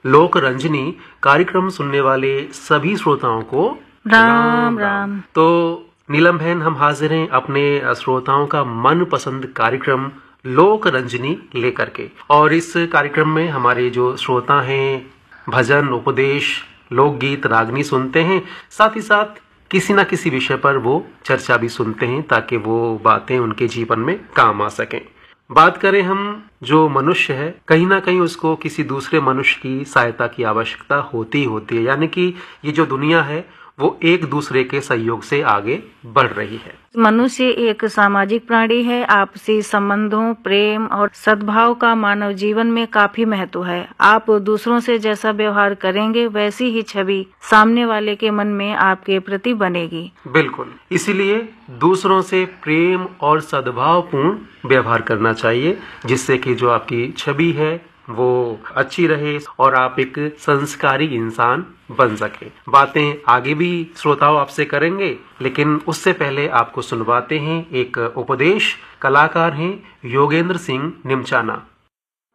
लोक रंजनी कार्यक्रम सुनने वाले सभी श्रोताओं को राम राम। तो नीलम बहन, हम हाजिर हैं अपने श्रोताओं का मनपसंद कार्यक्रम लोक रंजनी लेकर के। और इस कार्यक्रम में हमारे जो श्रोता हैं भजन, उपदेश, लोकगीत, रागनी सुनते हैं, साथ ही साथ किसी न किसी विषय पर वो चर्चा भी सुनते हैं ताकि वो बातें उनके जीवन में काम आ सकें। बात करें हम, जो मनुष्य है कहीं ना कहीं उसको किसी दूसरे मनुष्य की सहायता की आवश्यकता होती है, यानी कि ये जो दुनिया है वो एक दूसरे के सहयोग से आगे बढ़ रही है। मनुष्य एक सामाजिक प्राणी है। आपसी संबंधों, प्रेम और सद्भाव का मानव जीवन में काफी महत्व है। आप दूसरों से जैसा व्यवहार करेंगे वैसी ही छवि सामने वाले के मन में आपके प्रति बनेगी। बिल्कुल, इसीलिए दूसरों से प्रेम और सद्भावपूर्ण व्यवहार करना चाहिए, जिससे कि जो आपकी छवि है वो अच्छी रहे और आप एक संस्कारी इंसान बन सके। बातें आगे भी श्रोताओं आपसे करेंगे, लेकिन उससे पहले आपको सुनवाते हैं एक उपदेश। कलाकार हैं योगेंद्र सिंह निमचाना।